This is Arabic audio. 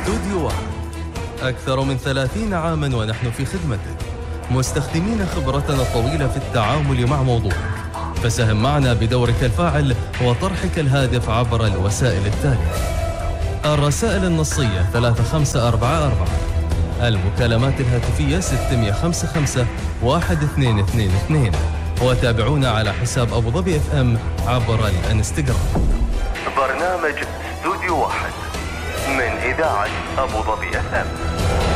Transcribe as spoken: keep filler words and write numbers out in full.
استوديو واحد، أكثر من ثلاثين عاماً ونحن في خدمتك، مستخدمين خبرتنا الطويلة في التعامل مع موضوعك. فساهم معنا بدورك الفاعل وطرحك الهادف عبر الوسائل التالية: الرسائل النصية ثلاثة خمسة أربعة أربعة، المكالمات الهاتفية ستمئة وخمسة خمسة واحد اثنين اثنين اثنين، وتابعونا على حساب أبو ظبي اف ام عبر الانستغرام. برنامج استوديو واحد من إذاعة أبو ظبي اف ام.